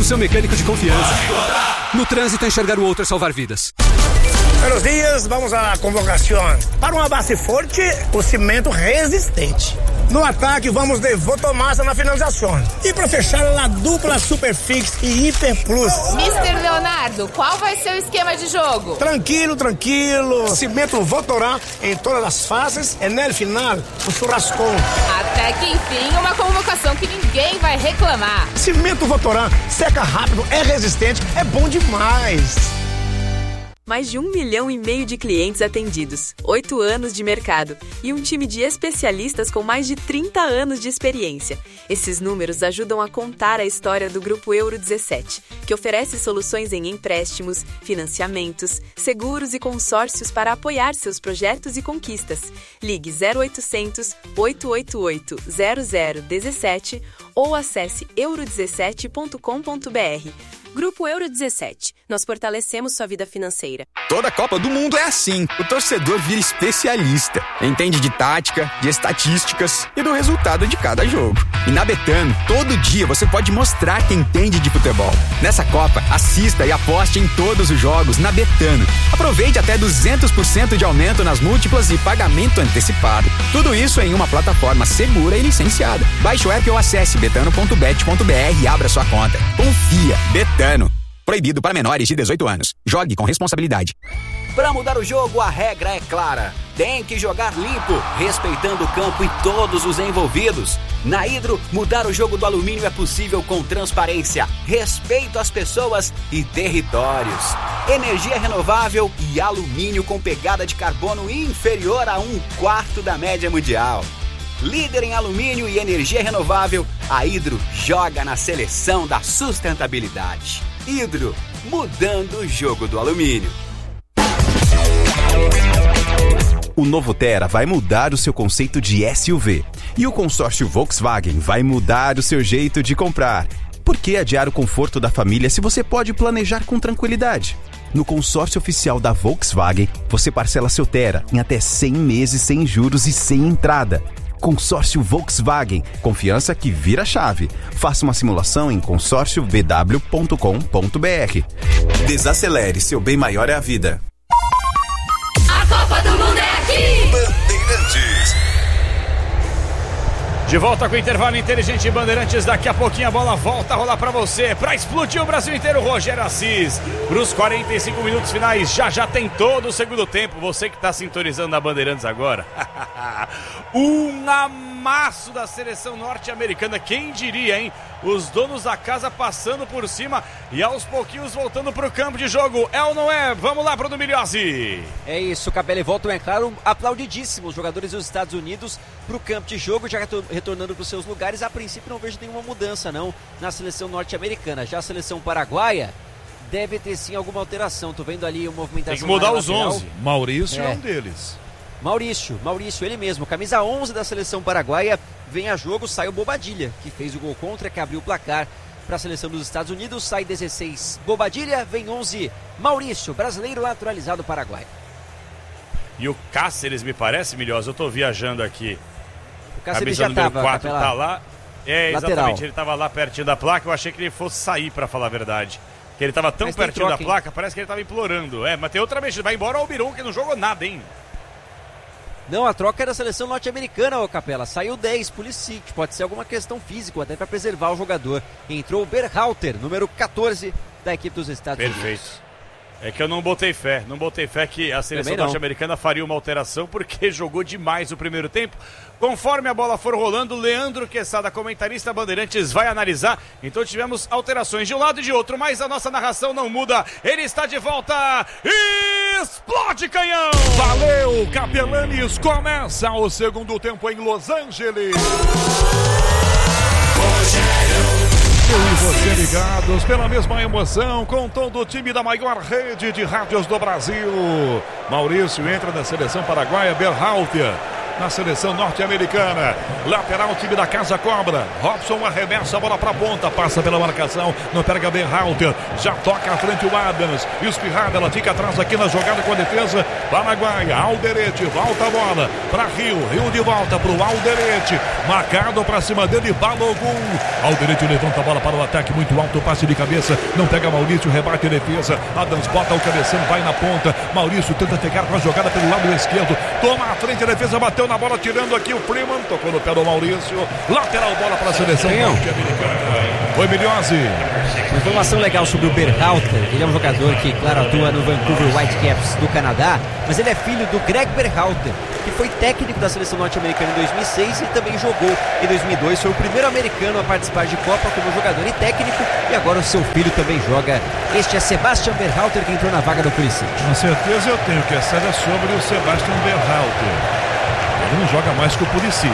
seu mecânico de confiança. No trânsito, enxergar o outro é salvar vidas. Buenos dias, vamos à convocação. Para uma base forte, o cimento resistente. No ataque, vamos de Votomassa na finalização. E para fechar, a dupla Superfix e Hiper Plus. Mr. Leonardo, qual vai ser o esquema de jogo? Tranquilo. Cimento Votorá em todas as fases e no final, o churrascão. Até que enfim, uma convocação que ninguém vai reclamar. Cimento Votorá seca rápido, é resistente, é bom demais. Mais de 1,5 milhão de clientes atendidos, 8 anos de mercado e um time de especialistas com mais de 30 anos de experiência. Esses números ajudam a contar a história do Grupo Euro 17, que oferece soluções em empréstimos, financiamentos, seguros e consórcios para apoiar seus projetos e conquistas. Ligue 0800 888 0017 ou acesse euro17.com.br. Grupo Euro 17. Nós fortalecemos sua vida financeira. Toda Copa do Mundo é assim. O torcedor vira especialista. Entende de tática, de estatísticas e do resultado de cada jogo. E na Betano, todo dia você pode mostrar que entende de futebol. Nessa Copa, assista e aposte em todos os jogos na Betano. Aproveite até 200% de aumento nas múltiplas e pagamento antecipado. Tudo isso em uma plataforma segura e licenciada. Baixe o app ou acesse betano.bet.br e abra sua conta. Confia. Betano. Proibido para menores de 18 anos. Jogue com responsabilidade. Para mudar o jogo, a regra é clara. Tem que jogar limpo, respeitando o campo e todos os envolvidos. Na Hidro, mudar o jogo do alumínio é possível com transparência, respeito às pessoas e territórios. Energia renovável e alumínio com pegada de carbono inferior a 1/4 da média mundial. Líder em alumínio e energia renovável, a Hidro joga na seleção da sustentabilidade. Hidro, mudando o jogo do alumínio. O novo Tera vai mudar o seu conceito de SUV. E o consórcio Volkswagen vai mudar o seu jeito de comprar. Por que adiar o conforto da família se você pode planejar com tranquilidade? No consórcio oficial da Volkswagen, você parcela seu Tera em até 100 meses sem juros e sem entrada. Consórcio Volkswagen, confiança que vira chave. Faça uma simulação em consórciovw.com.br. Desacelere, seu bem maior é a vida. A Copa do Mundo é aqui! Bandeirantes. De volta com o intervalo inteligente Bandeirantes. Daqui a pouquinho a bola volta a rolar pra você, pra explodir o Brasil inteiro. Rogério Assis, pros 45 minutos finais. Já tem todo o segundo tempo. Você que tá sintonizando na Bandeirantes agora. Um amasso da seleção norte-americana. Quem diria, hein? Os donos da casa passando por cima e aos pouquinhos voltando pro campo de jogo. É ou não é? Vamos lá, Bruno Miliozzi. É isso, Capelli. Voltam, é claro, aplaudidíssimos os jogadores dos Estados Unidos pro campo de jogo, já retornando para os seus lugares. A princípio não vejo nenhuma mudança não na seleção norte-americana. Já a seleção paraguaia deve ter sim alguma alteração. Tô vendo ali uma movimentação. Tem que mudar os lateral. 11. Maurício é um deles. Maurício, ele mesmo, camisa 11 da seleção paraguaia, vem a jogo, sai o Bobadilha, que fez o gol contra, que abriu o placar para a seleção dos Estados Unidos, sai 16 Bobadilha, vem 11 Maurício, brasileiro naturalizado paraguaio. E o Cáceres, me parece, Milhosa, eu tô viajando aqui. O Cáceres já tava, 4 tá lá. É, lateral. Exatamente, ele tava lá pertinho da placa, eu achei que ele fosse sair, pra falar a verdade. Que ele tava tão pertinho da placa, parece que ele tava implorando. É, mas tem outra mexida, vai embora o Almiron, que não jogou nada, hein? Não, a troca é da seleção norte-americana, ô Capela. Saiu 10, Pulisic. Pode ser alguma questão física, até para preservar o jogador. Entrou o Berhalter, número 14 da equipe dos Estados Unidos. Perfeito. É que eu não botei fé que a seleção norte-americana faria uma alteração, porque jogou demais o primeiro tempo. Conforme a bola for rolando, Leandro Quesada, comentarista Bandeirantes, vai analisar. Então tivemos alterações de um lado e de outro, mas a nossa narração não muda. Ele está de volta. Explode, canhão! Valeu, Capelanes. Começa o segundo tempo em Los Angeles. Eu e você ligados pela mesma emoção, com todo o time da maior rede de rádios do Brasil. Maurício entra na seleção paraguaia, Berhalter na seleção norte-americana. Lateral, o time da casa cobra. Robson arremessa a bola para a ponta, passa pela marcação, não pega Berhalter, já toca à frente o Adams. Espirrada, ela fica atrás aqui na jogada com a defesa. Paraguaia, Alderete, volta a bola para Rio de volta para o Alderete, marcado para cima dele, Balogun. Alderete levanta a bola para o ataque, muito alto, passe de cabeça, não pega Maurício, rebate a defesa. Adams bota o cabeção, vai na ponta. Maurício tenta pegar com a jogada pelo lado esquerdo, toma a frente, a defesa bateu na bola, tirando aqui o Freeman, tocou no pé do Maurício. Lateral, bola para a seleção norte-americana. Oi, Miliose. Uma informação legal sobre o Berhalter. Ele é um jogador que, claro, atua no Vancouver Whitecaps do Canadá, mas ele é filho do Greg Berhalter, que foi técnico da seleção norte-americana em 2006 e também jogou em 2002. Foi o primeiro americano a participar de Copa como jogador e técnico, e agora o seu filho também joga. Este é Sebastian Berhalter, que entrou na vaga do Pulisic. Com certeza eu tenho, que essa é sobre o Sebastian Berhalter. Ele não joga mais que o Pulisic.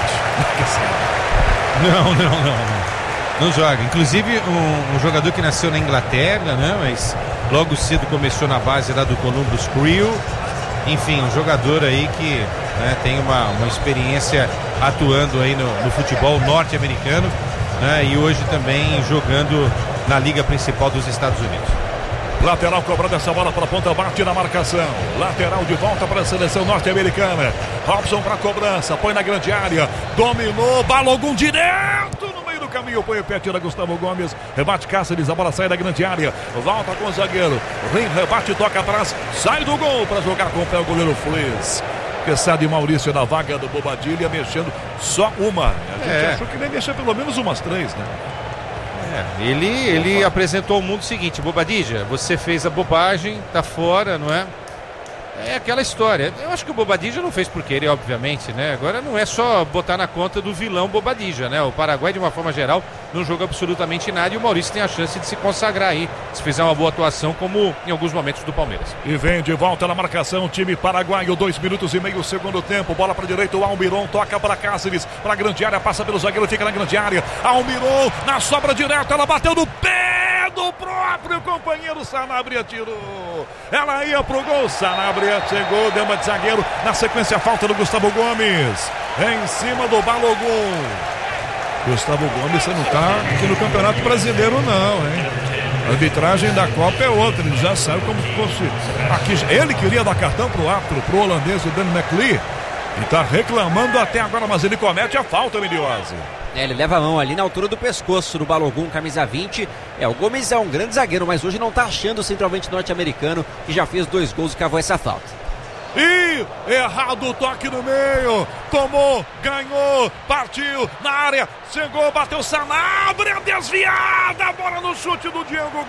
Não joga. Inclusive um jogador que nasceu na Inglaterra, né? Mas logo cedo começou na base lá do Columbus Crew. Enfim, um jogador aí que, né, tem uma experiência atuando aí no futebol norte-americano, né? E hoje também jogando na liga principal dos Estados Unidos. Lateral cobrando essa bola para a ponta, bate na marcação. Lateral de volta para a seleção norte-americana. Robson para a cobrança, põe na grande área, dominou, Balogun direto no meio do caminho, põe o pé, tira Gustavo Gomes, rebate Cáceres, a bola sai da grande área, volta com o zagueiro, rebate, toca atrás, sai do gol para jogar com o pé o goleiro Fliss. Quesada e Maurício na vaga do Bobadilha, mexendo só uma. A gente achou que ele ia mexer pelo menos umas 3, né? Ele apresentou ao mundo o seguinte: Bobadilla, você fez a bobagem, tá fora, não é? É aquela história. Eu acho que o Bobadilla não fez por querer, obviamente, né? Agora não é só botar na conta do vilão Bobadilla, né? O Paraguai, de uma forma geral, não jogou absolutamente nada, e o Maurício tem a chance de se consagrar aí, se fizer uma boa atuação, como em alguns momentos do Palmeiras. E vem de volta na marcação o time paraguaio, 2 minutos e meio, segundo tempo, bola para direita, o Almiron toca para Cáceres, para a grande área, passa pelo zagueiro, fica na grande área, Almiron na sobra direta, ela bateu no pé do próprio companheiro, Sanabria tirou, ela ia pro gol, Sanabria chegou, deu uma de zagueiro, na sequência a falta do Gustavo Gomes, em cima do Balogun. Gustavo Gomes, você não tá aqui no Campeonato Brasileiro não, hein? A arbitragem da Copa é outra, ele já saiu como se fosse aqui. Ele queria dar cartão pro árbitro, pro holandês, o Dan McLean, e tá reclamando até agora, mas ele comete a falta, Miliose. Ele leva a mão ali na altura do pescoço do Balogun, camisa 20. O Gomes é um grande zagueiro, mas hoje não tá achando o centroavante norte-americano, que já fez 2 gols e cavou essa falta. E errado o toque no meio, tomou, ganhou, partiu na área, chegou, bateu Sanabria, desviada, a bola no chute do Diego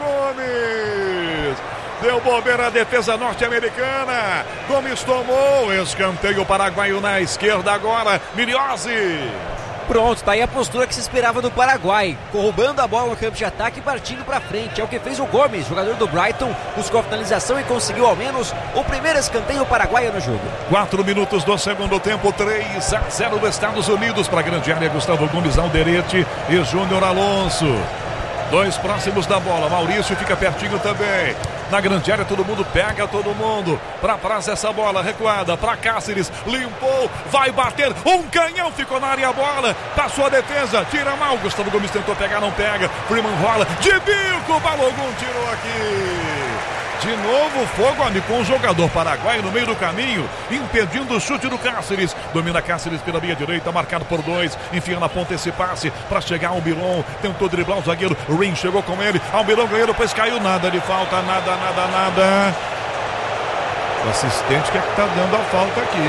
Gomes, deu bobeira a defesa norte-americana, Gomes tomou, escanteio paraguaio na esquerda agora, Miliose. Pronto, tá aí a postura que se esperava do Paraguai, roubando a bola no campo de ataque e partindo pra frente. É o que fez o Gomes, jogador do Brighton, buscou a finalização e conseguiu ao menos o primeiro escanteio paraguaio no jogo. 4 minutos do segundo tempo, 3-0 dos Estados Unidos para a grande área, Gustavo Gomes, Alderete e Júnior Alonso. 2 próximos da bola, Maurício fica pertinho também. Na grande área todo mundo pega todo mundo. Pra trás essa bola recuada para Cáceres, limpou, vai bater, um canhão, ficou na área a bola, passou a defesa, tira mal, Gustavo Gomes tentou pegar, não pega, Freeman rola, de bico, Balogun tirou aqui. De novo fogo, amigo, com o jogador paraguaio no meio do caminho, impedindo o chute do Cáceres. Domina Cáceres pela linha direita, marcado por 2, enfia na ponta esse passe para chegar ao Almiron, tentou driblar o zagueiro, Rin chegou com ele, Almiron ganhou, depois caiu, nada de falta, nada. O assistente que é que tá dando a falta aqui,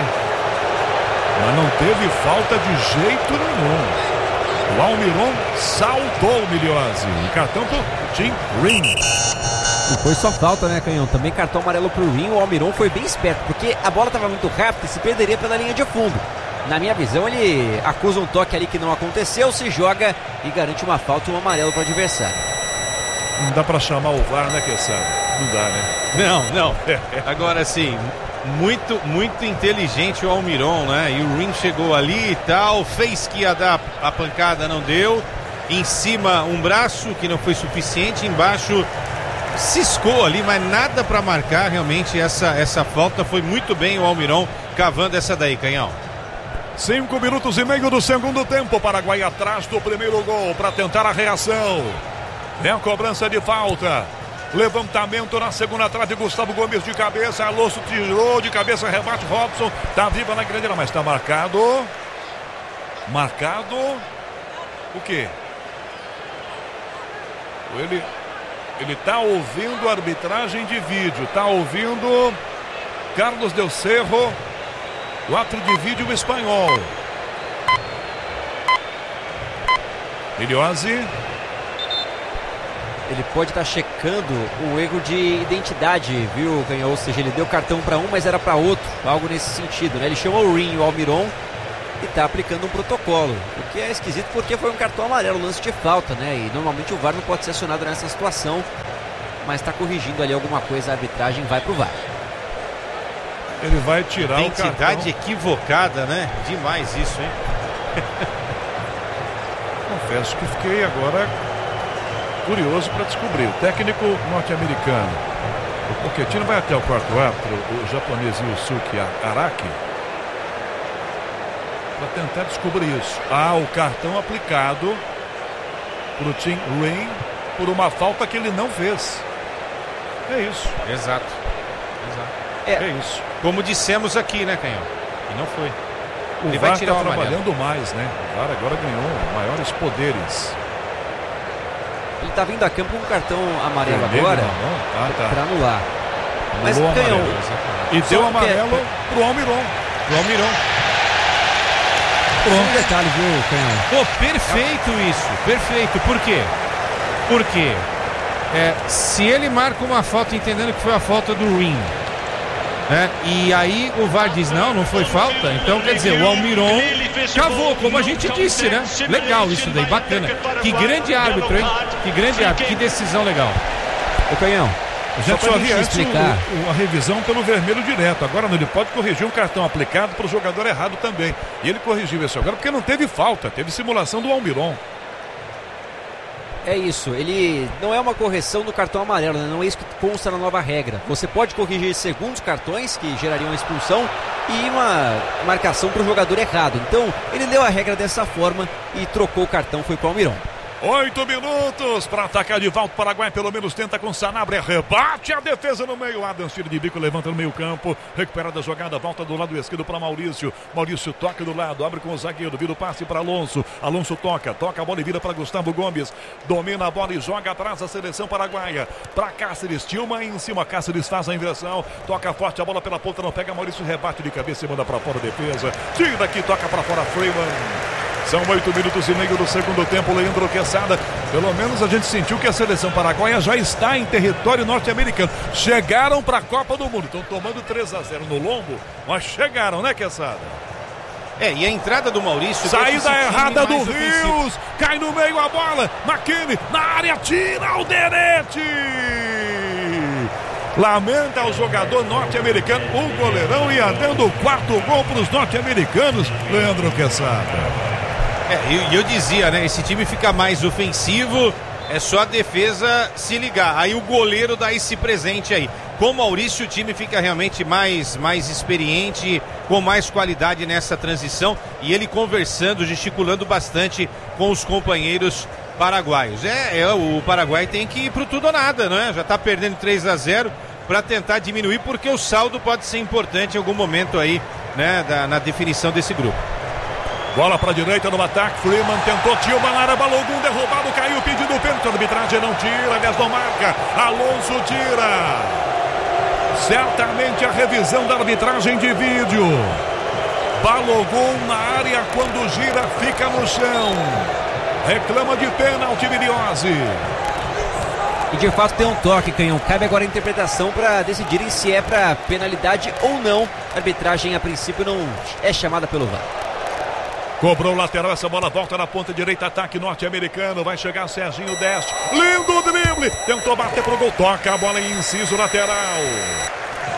mas não teve falta de jeito nenhum. O Almiron saltou, Miliose, e cartão pro Tim Rin. Não foi só falta, né, Canhão? Também cartão amarelo pro Rin. O Almiron foi bem esperto, porque a bola estava muito rápida e se perderia pela linha de fundo. Na minha visão, ele acusa um toque ali que não aconteceu, se joga e garante uma falta e um amarelo para o adversário. Não dá para chamar o VAR, né, Quesada? Não dá, né? Não. Agora sim, muito inteligente o Almiron, né? E o Rin chegou ali e tal, fez que ia dar a pancada, não deu. Em cima, um braço que não foi suficiente, embaixo ciscou ali, mas nada para marcar realmente essa falta. Foi muito bem o Almiron cavando essa daí, Canhão. 5 minutos e meio do segundo tempo. Paraguai atrás do primeiro gol para tentar a reação. Vem a cobrança de falta. Levantamento na segunda trave. Gustavo Gomes de cabeça. Alonso tirou de cabeça. Rebate. Robson tá viva na grande área, mas está marcado. Marcado. O quê? Ele tá ouvindo a arbitragem de vídeo. Tá ouvindo Carlos Del Cerro. O árbitro de vídeo espanhol. Miliose. Ele pode estar checando um erro de identidade, viu, Canhão? Ou seja, ele deu cartão para um, mas era para outro. Algo nesse sentido, né? Ele chama o Rin, o Almiron, e está aplicando um protocolo. O que é esquisito porque foi um cartão amarelo, lance de falta, né? E normalmente o VAR não pode ser acionado nessa situação. Mas está corrigindo ali alguma coisa, a arbitragem vai pro VAR. Ele vai tirar o cartão. Identidade equivocada, né? Demais isso, hein? Confesso que fiquei agora curioso para descobrir. O técnico norte-americano, o Pochettino, vai até o quarto árbitro, o japonês Yusuke Araki, para tentar descobrir isso. O cartão aplicado para o Tim Rin por uma falta que ele não fez. É isso. Exato. É isso. Como dissemos aqui, né, Canhão? E não foi. Ele vai tirar trabalhando mais, né? O VAR agora ganhou maiores poderes. Ele tá vindo a campo com um cartão amarelo agora para anular. Mas Canhão. E deu amarelo pro Almiron. Um detalhe, viu, Canhão? Pô, perfeito isso. Perfeito. Por quê? Porque se ele marca uma falta entendendo que foi a falta do Rin, né? E aí o VAR diz não foi falta, então quer dizer, o Almiron cavou, como a gente disse, né? Legal isso daí, bacana. Que grande árbitro, hein? Que grande árbitro, que decisão legal. Ô Canhão, já só havia explicar a revisão pelo vermelho direto. Agora não, ele pode corrigir um cartão aplicado para o jogador errado também. E ele corrigiu isso agora porque não teve falta, teve simulação do Almiron. É isso, ele não é uma correção do cartão amarelo, né? Não é isso que consta na nova regra. Você pode corrigir segundos cartões que gerariam a expulsão e uma marcação para o jogador errado. Então, ele deu a regra dessa forma e trocou o cartão, foi para o Almiron. 8 minutos para atacar de volta o Paraguai, pelo menos tenta com Sanabria, rebate a defesa no meio, Adams tira de bico, levanta no meio campo, recuperada a jogada, volta do lado esquerdo para Maurício toca do lado, abre com o zagueiro, vira o passe para Alonso toca a bola e vira para Gustavo Gomes, domina a bola e joga atrás a seleção paraguaia, para Cáceres, Tilma em cima, Cáceres faz a inversão, toca forte a bola pela ponta, não pega Maurício, rebate de cabeça e manda para fora a defesa, tira aqui, toca para fora Freeman. São 8 minutos e meio do segundo tempo, Leandro Quesada. Pelo menos a gente sentiu que a seleção paraguaia já está em território norte-americano. Chegaram para a Copa do Mundo. Estão tomando 3-0 no lombo, mas chegaram, né, Quesada? E a entrada do Maurício... Saída errada do Rios. Cai no meio a bola. McKinney na área, tira o Derete. Lamenta o jogador norte-americano. O goleirão ia dando o quarto gol para os norte-americanos, Leandro Quesada. Eu dizia, né? Esse time fica mais ofensivo, é só a defesa se ligar. Aí o goleiro dá esse presente aí. Com o Maurício, o time fica realmente mais experiente, com mais qualidade nessa transição. E ele conversando, gesticulando bastante com os companheiros paraguaios. O Paraguai tem que ir pro tudo ou nada, não é? Já tá perdendo 3-0 para tentar diminuir, porque o saldo pode ser importante em algum momento aí, né? Na definição desse grupo. Bola para a direita no ataque, Freeman tentou, Tilma na área, Balogun derrubado, caiu pedindo o pênalti, a arbitragem não tira, aliás não marca, Alonso tira. Certamente a revisão da arbitragem de vídeo. Balogun na área, quando gira fica no chão. Reclama de pênalti, Miliose. E de fato tem um toque, Canhão. Cabe agora a interpretação para decidirem se é para penalidade ou não. A arbitragem a princípio não é chamada pelo VAR. Cobrou o lateral, essa bola volta na ponta direita, ataque norte-americano, vai chegar Serginho Deste, lindo drible, tentou bater pro gol, toca a bola em inciso lateral.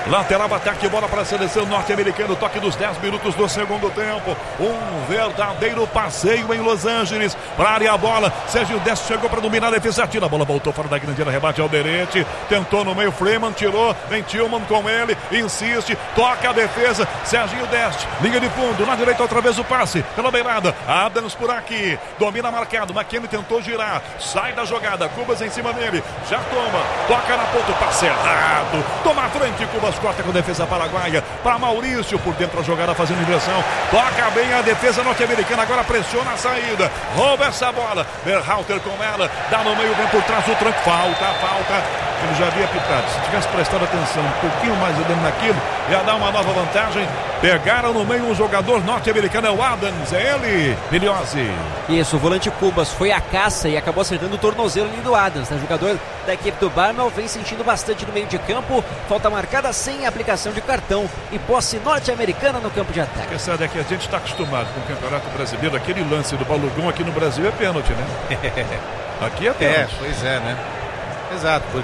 Lateral, ataque, bola para a seleção norte-americana. Toque dos 10 minutos do segundo tempo. Um verdadeiro passeio em Los Angeles. Para a área, a bola. Serginho Deste chegou para dominar a defesa. Tira a bola, voltou fora da grande área. Rebate Alderete. Tentou no meio. Freeman tirou. Vem Tillman com ele. Insiste. Toca a defesa. Serginho Deste. Linha de fundo. Na direita, outra vez o passe. Pela beirada. Adams por aqui. Domina marcado. McKennie tentou girar. Sai da jogada. Cubas em cima dele. Já toma. Toca na ponta. Passe errado. Toma a frente. Cubas corta com a defesa paraguaia. Para Maurício. Por dentro a jogada fazendo inversão. Toca bem a defesa norte-americana. Agora pressiona a saída. Rouba essa bola. Berhalter com ela. Dá no meio. Vem por trás o tranco. Falta. Ele já havia pitado. Se tivesse prestado atenção um pouquinho mais dentro naquilo, ia dar uma nova vantagem. Pegaram no meio um jogador norte-americano, é o Adams, é ele, Miliose. Isso, o volante Cubas foi à caça e acabou acertando o tornozelo ali do Adams, né? O jogador da equipe do Barmel vem sentindo bastante no meio de campo, falta marcada sem aplicação de cartão e posse norte-americana no campo de ataque. Porque sabe que a gente está acostumado com o Campeonato Brasileiro, aquele lance do Balugão aqui no Brasil é pênalti, né? Aqui é pênalti. Pois é, né? Exato,